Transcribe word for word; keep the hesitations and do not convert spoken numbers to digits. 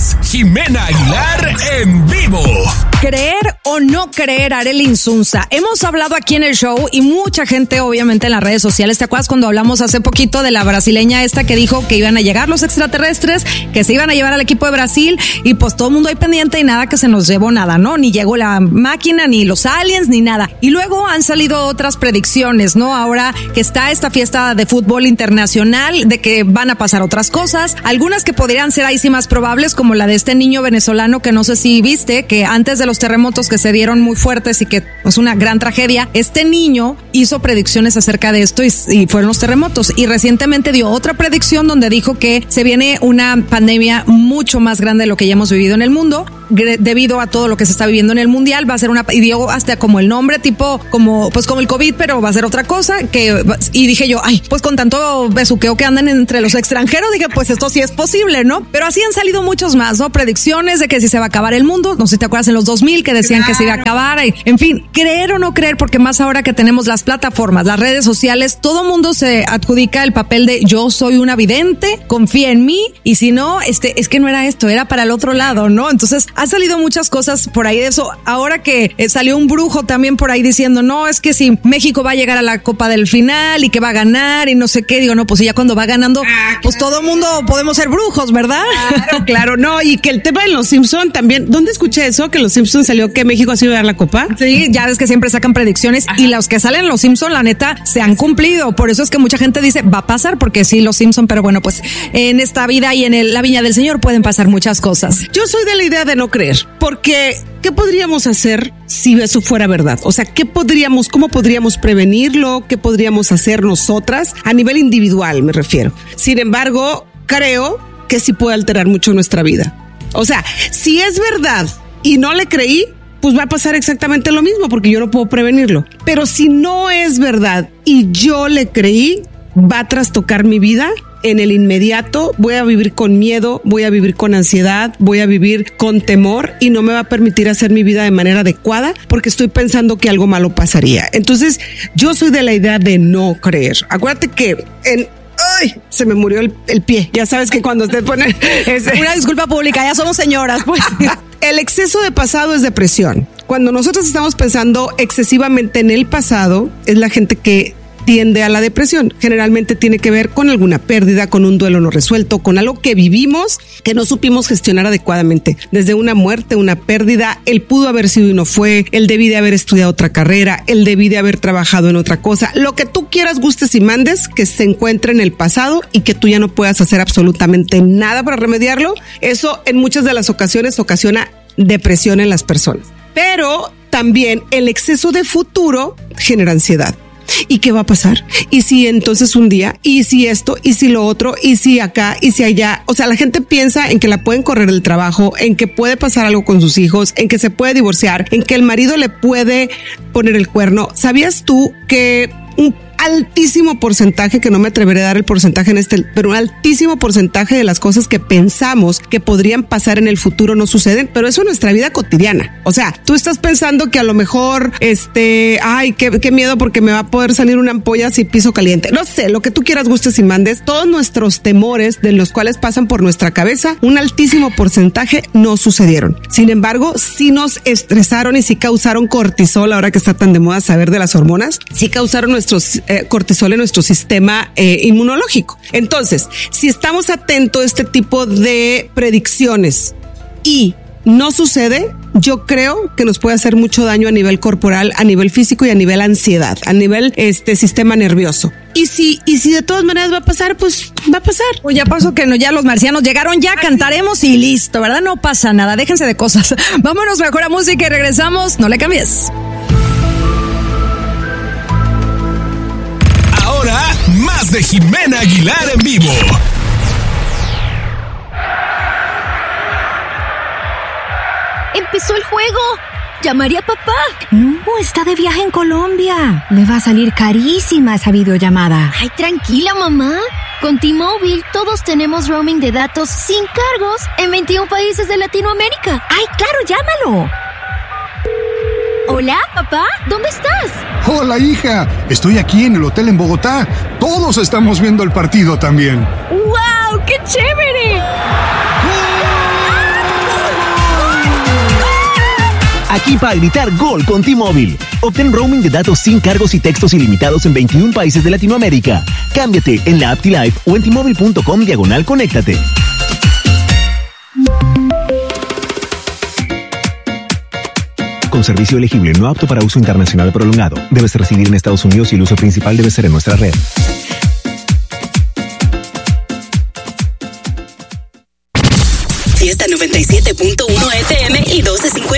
es Jimena Aguilar en vivo. Creer o no creer, Arely Insunza. Hemos hablado aquí en el show y mucha gente, obviamente, en las redes sociales. ¿Te acuerdas cuando hablamos hace poquito de la brasileña esta que dijo que iban a llegar los extraterrestres, que se iban a llevar al equipo de Brasil y pues todo el mundo ahí pendiente y nada que se nos llevó nada, ¿no? Ni llegó la máquina, ni los aliens, ni nada. Y luego han salido otras predicciones, ¿no? Ahora que está esta fiesta de fútbol internacional, de que van a pasar otras cosas. Algunas que podrían ser ahí sí más probables, como la de este niño venezolano que no sé si viste, que antes de los terremotos que se dieron muy fuertes y que es pues, una gran tragedia, este niño hizo predicciones acerca de esto y, y fueron los terremotos. Y recientemente dio otra predicción donde dijo que se viene una pandemia mucho más grande de lo que ya hemos vivido en el mundo, debido a todo lo que se está viviendo en el mundial. Va a ser una, y dio hasta como el nombre, tipo como, pues como el COVID, pero va a ser otra cosa. Que, y dije yo, ay, pues con tanto besuqueo que andan entre los extranjeros, dije, pues esto sí es posible, ¿no? Pero así han salido muchos más, ¿no? Predicciones de que si se va a acabar el mundo, no sé si te acuerdas en los dos mil que decían claro. que se iba a acabar, y, en fin, creer o no creer, porque más ahora que tenemos las plataformas, las redes sociales, todo mundo se adjudica el papel de yo soy una vidente, confía en mí, y si no, este, es que no era esto, era para el otro lado, ¿no? Entonces, han salido muchas cosas por ahí de eso. Ahora que eh, salió un brujo también por ahí diciendo, no, es que si México va a llegar a la Copa del Final y que va a ganar y no sé qué, digo, no, pues ya cuando va ganando, ah, pues claro. todo el mundo podemos ser brujos, ¿verdad? Claro, claro, no, y que el tema de los Simpson también, ¿dónde escuché eso? Que los Simpson salió que México se iba a dar la Copa. Sí, ya ves que siempre sacan predicciones. Ajá. Y los que salen los Simpson, la neta, se han cumplido. Por eso es que mucha gente dice, va a pasar, porque sí, los Simpson, pero bueno, pues en esta vida y en el, la viña del Señor pueden pasar muchas cosas. Yo soy de la idea de no creer, porque ¿qué podríamos hacer si eso fuera verdad? O sea, ¿qué podríamos, cómo podríamos prevenirlo? ¿Qué podríamos hacer nosotras? A nivel individual, me refiero. Sin embargo, creo que sí puede alterar mucho nuestra vida. O sea, si es verdad y no le creí, pues va a pasar exactamente lo mismo, porque yo no puedo prevenirlo. Pero si no es verdad y yo le creí, va a trastocar mi vida en el inmediato. Voy a vivir con miedo, voy a vivir con ansiedad, voy a vivir con temor y no me va a permitir hacer mi vida de manera adecuada porque estoy pensando que algo malo pasaría. Entonces, yo soy de la idea de no creer. Acuérdate que en... ¡Ay! Se me murió el, el pie. Ya sabes que cuando usted pone... Ese... Una disculpa pública, ya somos señoras, pues. El exceso de pasado es depresión. Cuando nosotros estamos pensando excesivamente en el pasado, es la gente que tiende a la depresión. Generalmente tiene que ver con alguna pérdida, con un duelo no resuelto, con algo que vivimos que no supimos gestionar adecuadamente. Desde una muerte, una pérdida, él pudo haber sido y no fue, él debí de haber estudiado otra carrera, él debí de haber trabajado en otra cosa. Lo que tú quieras, gustes y mandes, que se encuentre en el pasado y que tú ya no puedas hacer absolutamente nada para remediarlo, eso en muchas de las ocasiones ocasiona depresión en las personas. Pero también el exceso de futuro genera ansiedad. ¿Y qué va a pasar? ¿Y si entonces un día? ¿Y si esto? ¿Y si lo otro? ¿Y si acá? ¿Y si allá? O sea, la gente piensa en que la pueden correr del trabajo, en que puede pasar algo con sus hijos, en que se puede divorciar, en que el marido le puede poner el cuerno. ¿Sabías tú que un altísimo porcentaje, que no me atreveré a dar el porcentaje en este, pero un altísimo porcentaje de las cosas que pensamos que podrían pasar en el futuro no suceden? Pero eso es nuestra vida cotidiana. O sea, tú estás pensando que a lo mejor, este, ay, qué, qué miedo porque me va a poder salir una ampolla si piso caliente. No sé, lo que tú quieras, gustes y mandes, todos nuestros temores de los cuales pasan por nuestra cabeza, un altísimo porcentaje no sucedieron. Sin embargo, sí nos estresaron y sí causaron cortisol, ahora que está tan de moda saber de las hormonas, sí causaron nuestros eh, cortisol en nuestro sistema eh, inmunológico. Entonces, si estamos atentos a este tipo de predicciones y no sucede, yo creo que nos puede hacer mucho daño a nivel corporal, a nivel físico y a nivel ansiedad, a nivel este sistema nervioso. Y si, y si de todas maneras va a pasar, pues va a pasar. Pues ya pasó que no, ya los marcianos llegaron, ya cantaremos y listo, ¿verdad? No pasa nada, déjense de cosas. Vámonos mejor a música y regresamos, no le cambies. Ahora, más de Jimena Aguilar en vivo. ¡Empezó el juego! ¡Llamaré a papá! No, está de viaje en Colombia. Le va a salir carísima esa videollamada. Ay, tranquila, mamá. Con T-Mobile todos tenemos roaming de datos sin cargos en veintiún países de Latinoamérica. ¡Ay, claro, llámalo! Hola, papá, ¿dónde estás? Hola, hija. Estoy aquí en el hotel en Bogotá. Todos estamos viendo el partido también. ¡Wow! ¡Qué chévere! aquí para gritar gol con T-Mobile. Obtén roaming de datos sin cargos y textos ilimitados en veintiún países de Latinoamérica. Cámbiate en la app T-Life o en T-Mobile punto com diagonal conéctate. Con servicio elegible no apto para uso internacional prolongado. Debes residir en Estados Unidos y el uso principal debe ser en nuestra red. Fiesta noventa y siete punto uno F M y doce cincuenta